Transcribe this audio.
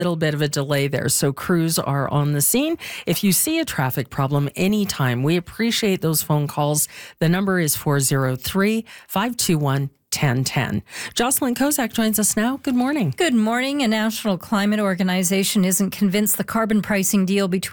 little bit of a delay there. So crews are on the scene. If you see a traffic problem anytime, we appreciate those phone calls. The number is 403-521-1010. Jocelyn Kozak joins us now. Good morning. Good morning. A national climate organization isn't convinced the carbon pricing deal between